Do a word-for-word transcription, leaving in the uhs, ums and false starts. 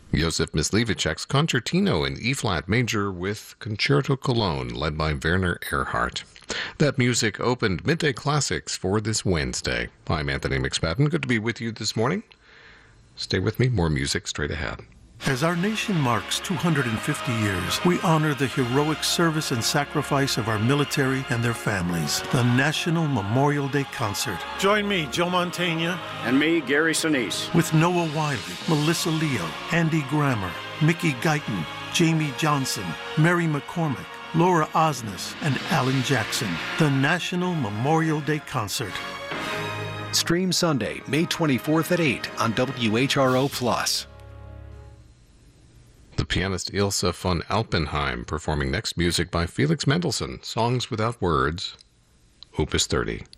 Joseph Myslivicek's Concertino in E-flat major with Concerto Cologne, led by Werner Erhardt. That music opened Midday Classics for this Wednesday. I'm Anthony McSpadden. Good to be with you this morning. Stay with me. More music straight ahead. As our nation marks two hundred fifty years, we honor the heroic service and sacrifice of our military and their families. The National Memorial Day Concert. Join me, Joe Mantegna. And me, Gary Sinise. With Noah Wiley, Melissa Leo, Andy Grammer, Mickey Guyton, Jamie Johnson, Mary McCormick, Laura Osnes, and Alan Jackson. The National Memorial Day Concert. Stream Sunday, May twenty-fourth at eight on W H R O Plus. The pianist Ilse von Alpenheim performing next music by Felix Mendelssohn, Songs Without Words, Opus thirty.